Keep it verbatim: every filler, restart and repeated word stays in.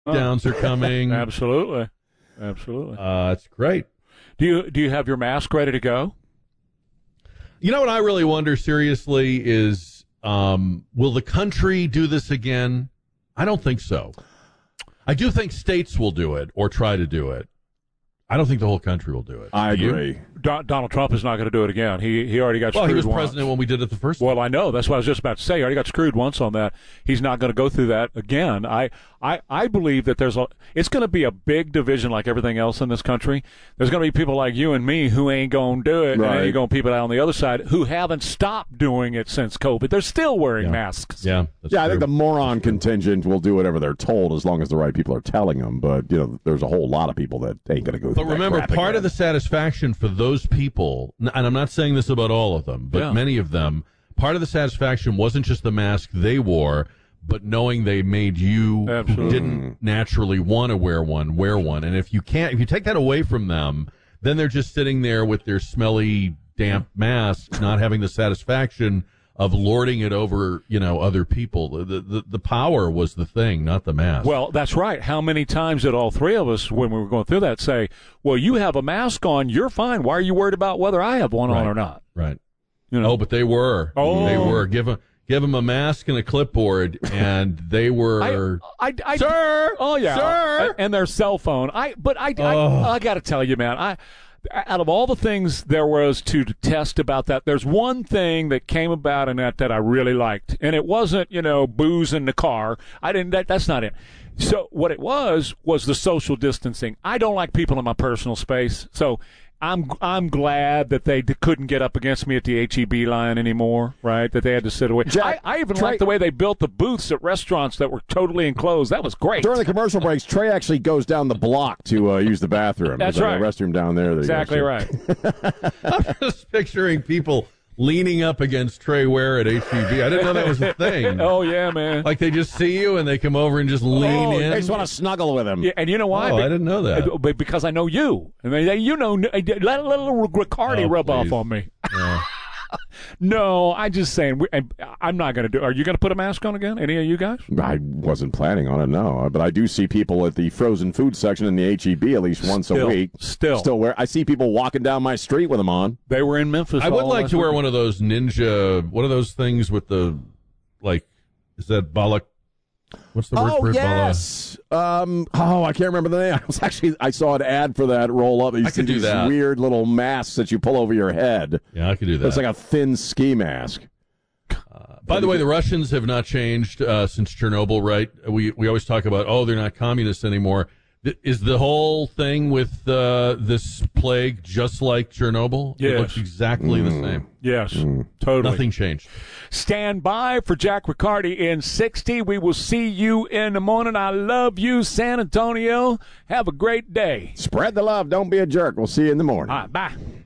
Lockdowns are coming. Absolutely. Absolutely. Uh, it's great. Do you do you have your mask ready to go? You know what I really wonder seriously is, um, will the country do this again? I don't think so. I do think states will do it or try to do it. I don't think the whole country will do it. I Do you? agree. Do- Donald Trump is not going to do it again. He he already got Well, screwed he was once. president when we did it the first time. Well, I know. That's what I was just about to say. He already got screwed once on that. He's not going to go through that again. I, I, I believe that there's a. It's going to be a big division like everything else in this country. There's going to be people like you and me who ain't going to do it, Right. and you're going to people out on the other side who haven't stopped doing it since COVID. They're still wearing Yeah. masks. Yeah, that's Yeah, I true. think the moron contingent will do whatever they're told as long as the right people are telling them. But, you know, there's a whole lot of people that ain't going to go through But that remember, crap part again. of the satisfaction for those people, and I'm not saying this about all of them, but Yeah. many of them, part of the satisfaction wasn't just the mask they wore, but knowing they made you who Absolutely. didn't naturally want to wear one, wear one. And if you can't, if you take that away from them, then they're just sitting there with their smelly, damp masks, not having the satisfaction of lording it over, you know, other people. The, the, the power was the thing, not the mask. Well, that's right. How many times did all three of us, when we were going through that, say, well, you have a mask on, you're fine. Why are you worried about whether I have one on Right. or not? Right. You know? Oh, but they were. Oh. They were. Give them, give them a mask and a clipboard, and they were. I, I, I, Sir! Oh, yeah. Sir! And their cell phone. I, But I, Oh. I, I got to tell you, man, I, out of all the things there was to test about that, there's one thing that came about in that that I really liked. And it wasn't, you know, booze in the car. I didn't, that, that's not it. So what it was, was the social distancing. I don't like people in my personal space. So I'm I'm glad that they d- couldn't get up against me at the H E B line anymore, right? That they had to sit away. Jack, I, I even Trey- liked the way they built the booths at restaurants that were totally enclosed. That was great. During the commercial breaks, Trey actually goes down the block to uh, use the bathroom. That's There's a right. restroom down there. That he Exactly goes to. right. I'm just picturing people leaning up against Trey Ware at H E B. I didn't know that was a thing. Oh, yeah, man. Like they just see you and they come over and just lean Oh, in. They just want to snuggle with him. Yeah, and you know why? Oh, I didn't know that. Be- Because I know you. I mean, you know, let, let a little Riccardi Oh, rub please. off on me. Yeah. No, I just saying. we- I- I'm not going to do. Are you going to put a mask on again? Any of you guys? I wasn't planning on it, no. But I do see people at the frozen food section in the H E B at least once Still, a week. still. Still wear. I see people walking down my street with them on. They were in Memphis. I would all like last to wear week. one of those ninja, one of those things with the, like, is that balak? What's the word Oh, for it? yes. Um, oh, I can't remember the name. I was actually, I saw an ad for that roll up. You I see could do these that. weird little masks that you pull over your head. Yeah, I could do that. It's like a thin ski mask. By the way, the Russians have not changed uh, since Chernobyl, right? We we always talk about, oh, they're not communists anymore. Th- Is the whole thing with uh, this plague just like Chernobyl? It Yes. looks exactly the same. Yes, totally. Nothing changed. Stand by for Jack Riccardi in sixty. We will see you in the morning. I love you, San Antonio. Have a great day. Spread the love. Don't be a jerk. We'll see you in the morning. All right, bye.